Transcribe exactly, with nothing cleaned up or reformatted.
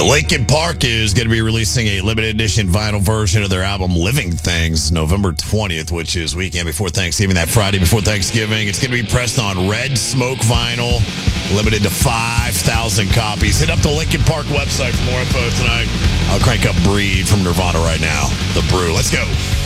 Linkin Park is going to be releasing a limited edition vinyl version of their album Living Things November twentieth, which is weekend before Thanksgiving, that Friday before Thanksgiving. It's going to be pressed on red smoke vinyl, limited to five thousand copies. Hit up the Linkin Park website for more info tonight. I'll crank up Breed from Nirvana right now. The Brew. Let's go.